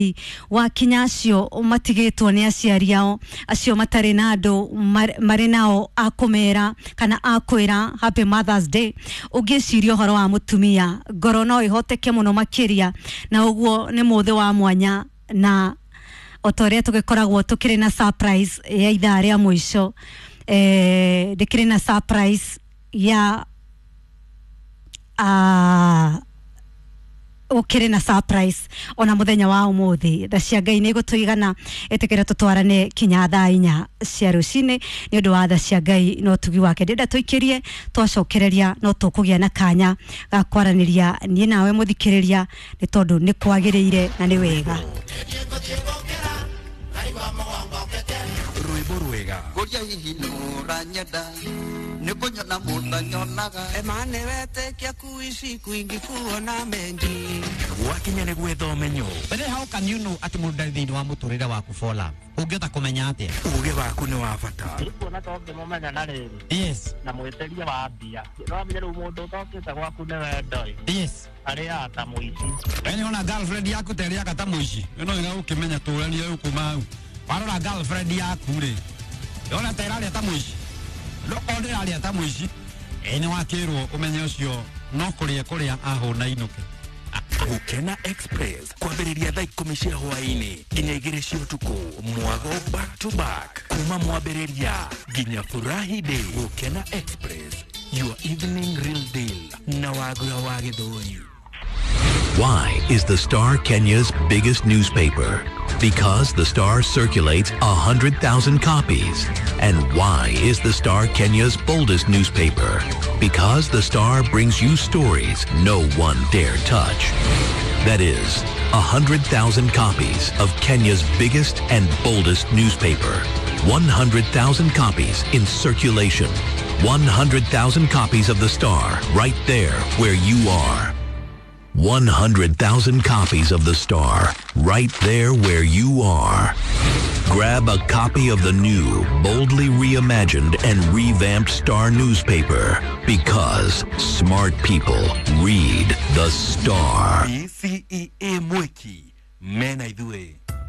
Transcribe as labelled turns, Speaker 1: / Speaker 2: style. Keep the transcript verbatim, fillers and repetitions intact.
Speaker 1: wa kinya acio matigitwo ni aciari ao acio matari na andu mari nao akumera kana akwira happy Mother's Day ugicirio horo wa mutumia ngoro no ihoteke muno makiria na uguo ni muthe wa mwanya na otoria tugikoragwo tukiri na surprise ya ithaa ria mwisho eh dikiri na surprise ya ah ukire na surprise ona muthenya wa umuthi tha cia Ngai ni gutuigana etekera tutwarane kinya thaa inya cia rucine ni undu wa tha cia Ngai no tugi wake ndenda tuikirie twacokereria no tukugia na kanya ga kwaraniria ni nawe muthikiriria ni tondu ni kwagiriire na ni wega
Speaker 2: Rwimbo rwega
Speaker 3: Goria hihi nura nyenda Nikunyona muda nyonaga
Speaker 4: Emane wete kia kuishi kuingi kuona mengi
Speaker 2: Wakinya ni gwetha umenyo
Speaker 5: But then how can you know ati mundu thini wa muturire waku fola ungiota kumenya atia
Speaker 2: uge waku ni wa bata
Speaker 6: Kuona toke mumenya na riri
Speaker 5: yes
Speaker 6: na mweteria wa mbia no menye ru mundu tokite gwaku ni wendo
Speaker 5: yes
Speaker 6: ari ata muici
Speaker 5: eni ona girlfriend yaku teri akata muici no iga ukimenya turania yuku mau warora girlfriend yaku ri ona teri ali ata muici no ode ali ata muici eni wakirwo umenye ucio no kuria kuria ahuna inuke
Speaker 2: Gukena Express kwambiriria thaa ikumi cia hwaini nginya igiri cia utuku mwago back to back kuma mwambiriria nginya furahi day. Gukena Express, your evening real deal na wagura wa githoi.
Speaker 7: Why is the Star Kenya's biggest newspaper? Because the Star circulates one hundred thousand copies. And why is the Star Kenya's boldest newspaper? Because the Star brings you stories no one dare touch. That is, one hundred thousand copies of Kenya's biggest and boldest newspaper. one hundred thousand copies in circulation. one hundred thousand copies of the Star right there where you are. one hundred thousand copies of the Star right there where you are. Grab a copy of the new, boldly reimagined and revamped Star newspaper because smart people read the Star.
Speaker 2: E C E A Mweki, mena idue.